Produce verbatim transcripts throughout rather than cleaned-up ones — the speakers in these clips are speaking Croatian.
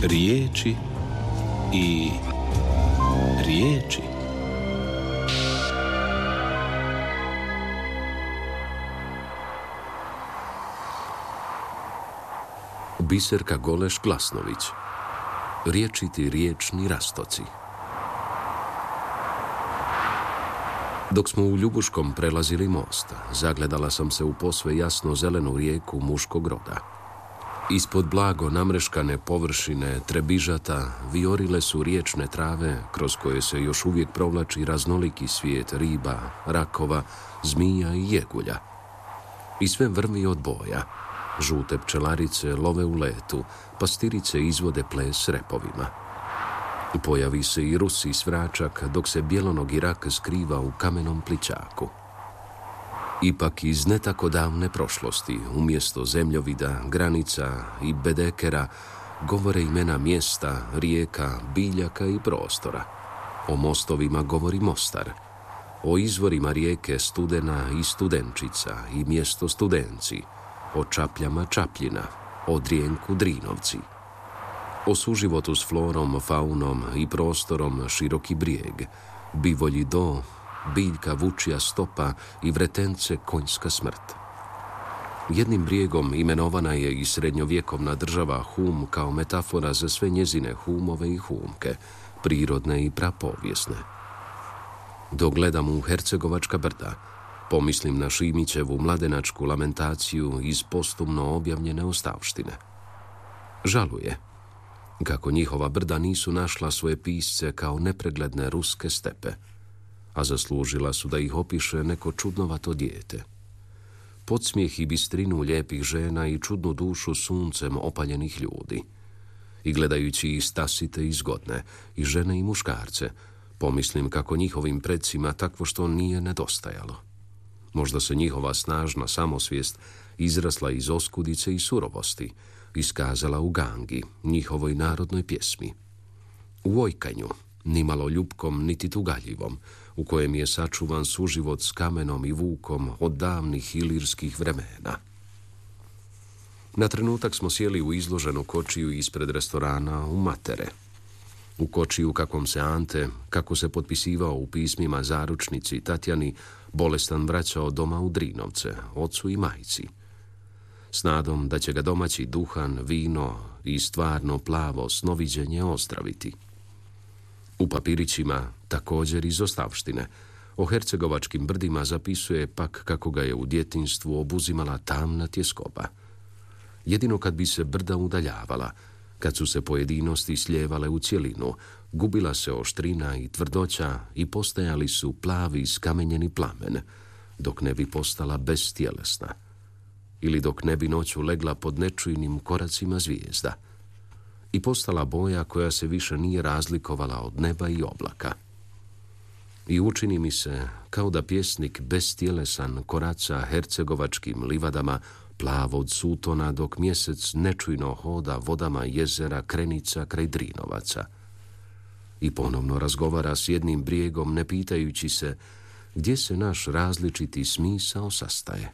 Riječi i riječi. Biserka Goleš Glasnović. Riječiti riječni rastoci. Dok smo u Ljubuškom prelazili most, zagledala sam se u posve jasno zelenu rijeku muškog roda. Ispod blago namreškane površine Trebižata viorile su riječne trave kroz koje se još uvijek provlači raznoliki svijet riba, rakova, zmija i jegulja. I sve vrvi od boja. Žute pčelarice love u letu, pastirice izvode ples s repovima. Pojavi se i rusi svračak dok se bjelonogi rak skriva u kamenom plićaku. Ipak iz ne tako davne prošlosti, umjesto zemljovida, granica i bedekera, govore imena mjesta, rijeka, biljaka i prostora. O mostovima govori Mostar, o izvorima rijeke Studena i Studenčica i mjesto Studenci, o čapljama Čapljina, o Drijenku Drinovci. O suživotu s florom, faunom i prostorom Široki brijeg, Bivolji do, biljka Vučija stopa i Vretence konjska smrt. Jednim brijegom imenovana je i srednjovjekovna država Hum kao metafora za sve njezine humove i humke, prirodne i prapovijesne. Dok gledam u Hercegovačka brda, pomislim na Šimićevu mladenačku lamentaciju iz postumno objavljene ostavštine. Žaluje kako njihova brda nisu našla svoje pisce kao nepregledne ruske stepe, a zaslužila su da ih opiše neko čudnovato dijete. Podsmijeh i bistrinu lijepih žena i čudnu dušu suncem opaljenih ljudi. I gledajući ih stasite i zgodne, i žene i muškarce, pomislim kako njihovim predsima takvo što nije nedostajalo. Možda se njihova snažna samosvijest izrasla iz oskudice i surovosti, iskazala u gangi, njihovoj narodnoj pjesmi. U ojkanju, nimalo ljubkom niti tugaljivom, u kojem je sačuvan suživot s kamenom i vukom od davnih ilirskih vremena. Na trenutak smo sjeli u izloženu kočiju ispred restorana u Matere. U kočiju kakvom se Ante, kako se potpisivao u pismima zaručnici Tatjani, bolestan vraćao doma u Drinovce, ocu i majci. S nadom da će ga domaći duhan, vino i stvarno plavo snoviđenje ozdraviti. U papirićima, također iz ostavštine, o hercegovačkim brdima zapisuje pak kako ga je u djetinjstvu obuzimala tamna tjeskoba. Jedino kad bi se brda udaljavala, kad su se pojedinosti slijevale u cjelinu, gubila se oštrina i tvrdoća i postajali su plavi skamenjeni plamen, dok ne bi postala bestjelesna. Ili dok ne bi noću legla pod nečujnim koracima zvijezda i postala boja koja se više nije razlikovala od neba i oblaka. I učini mi se kao da pjesnik bestjelesan koraca hercegovačkim livadama plav od sutona dok mjesec nečujno hoda vodama jezera Krenica kraj Drinovaca i ponovno razgovara s jednim brijegom ne pitajući se gdje se naš različiti smisao sastaje.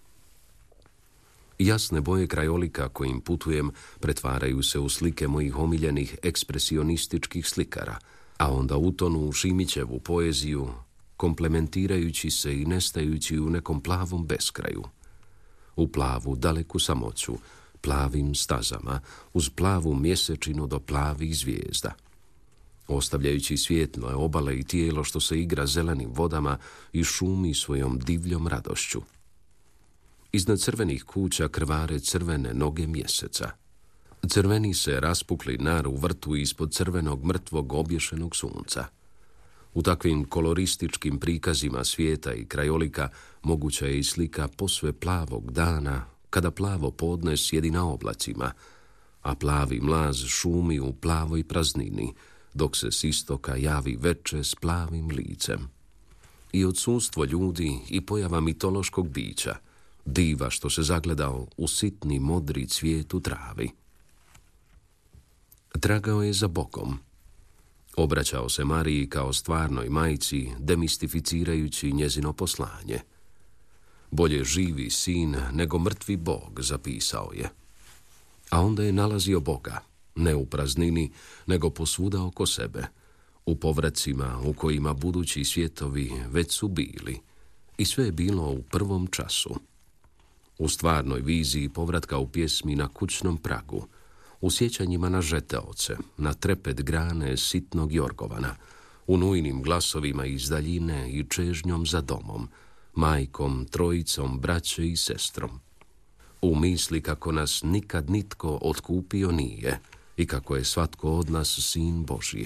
Jasne boje krajolika kojim putujem pretvaraju se u slike mojih omiljenih ekspresionističkih slikara, a onda utonu u Šimićevu poeziju, komplementirajući se i nestajući u nekom plavom beskraju. U plavu daleku samoću, plavim stazama, uz plavu mjesečinu do plavih zvijezda. Ostavljajući svjetlne obale i tijelo što se igra zelenim vodama i šumi svojom divljom radošću. Iznad crvenih kuća krvare crvene noge mjeseca. Crveni se raspukli nar u vrtu ispod crvenog mrtvog obješenog sunca. U takvim kolorističkim prikazima svijeta i krajolika moguća je i slika posve plavog dana, kada plavo podne sjedi na oblacima, a plavi mlaz šumi u plavoj praznini, dok se s istoka javi veče s plavim licem. I odsunstvo ljudi i pojava mitološkog bića, diva što se zagledao u sitni modri cvijet u travi. Tragao je za Bogom. Obraćao se Mariji kao stvarnoj majci, demistificirajući njezino poslanje. Bolje živi sin nego mrtvi Bog, zapisao je. A onda je nalazio Boga, ne u praznini, nego posvuda oko sebe, u povracima u kojima budući svjetovi već su bili, i sve je bilo u prvom času. U stvarnoj viziji povratka u pjesmi na kućnom pragu, u sjećanjima na žeteoce, na trepet grane sitnog jorgovana, u nujnim glasovima iz daljine i čežnjom za domom, majkom, trojicom, braće i sestrom. U misli kako nas nikad nitko otkupio nije i kako je svatko od nas sin Božji.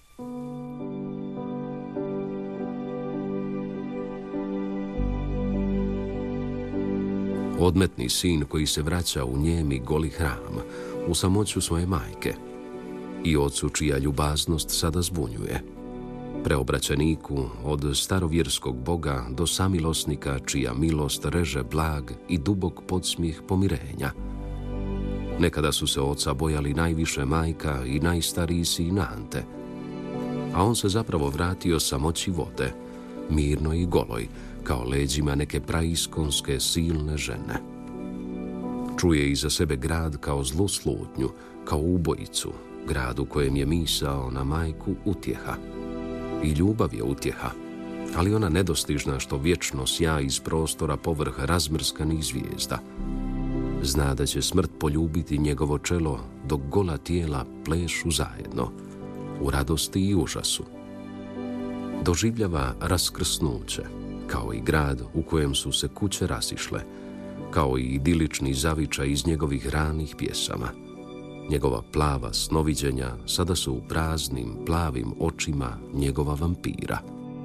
Odmetni sin koji se vraća u njemi goli hram, u samoću svoje majke, i ocu čija ljubaznost sada zbunjuje, preobraćeniku od starovjerskog boga do samilosnika čija milost reže blag i dubok podsmijeh pomirenja. Nekada su se oca bojali najviše majka i najstariji sin Ante, a on se zapravo vratio samoći vode, mirnoj i goloj, kao leđima neke praiskonske silne žene. Čuje iza sebe grad kao zlu slutnju, kao ubojicu, grad u kojem je misao na majku utjeha. I ljubav je utjeha, ali ona nedostižna što vječno sja iz prostora povrh razmrskanih zvijezda. Zna da će smrt poljubiti njegovo čelo dok gola tijela plešu zajedno, u radosti i užasu. Doživljava raskrsnuće, kao i grad u kojem su se kuće rasišle, kao i idilični zavičaj iz njegovih ranih pjesama. Njegova plava snoviđenja sada su u praznim, plavim očima njegova vampira.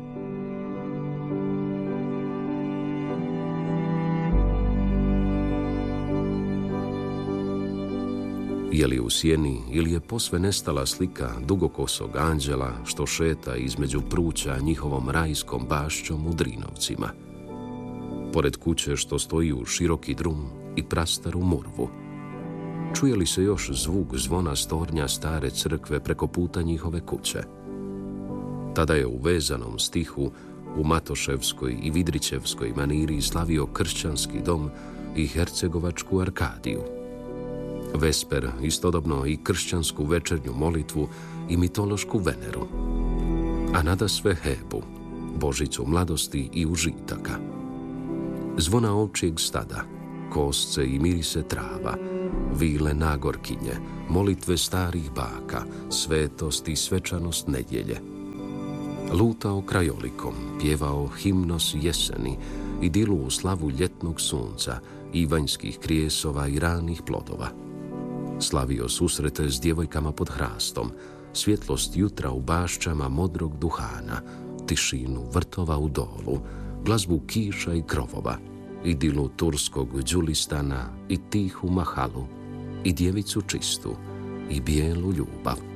Je li u sjeni ili je posve nestala slika dugokosog anđela što šeta između pruća njihovom rajskom bašćom u Drinovcima, pored kuće što stoji u široki drum i prastaru murvu? Čuje li se još zvuk zvona stornja stare crkve preko puta njihove kuće? Tada je u vezanom stihu u Matoševskoj i Vidrićevskoj maniri slavio kršćanski dom i hercegovačku Arkadiju. Vesper istodobno i kršćansku večernju molitvu i mitološku Veneru, a nadasve Hebu, Božicu mladosti i užitaka. Zvona ovčjeg stada, kosce i mirise trava, vile nagorkinje, molitve starih baka, svetost i svečanost nedjelje. Lutao krajolikom, pjevao himnos jeseni, idilu u slavu ljetnog sunca, ivanjskih krijesova i ranih plodova. Slavio susrete s djevojkama pod hrastom, svjetlost jutra u bašćama modrog duhana, tišinu vrtova u dolu, glazbu kiša i krovova, idilu turskog đulistana i tihu mahalu, i djevicu čistu, i bijelu ljubav.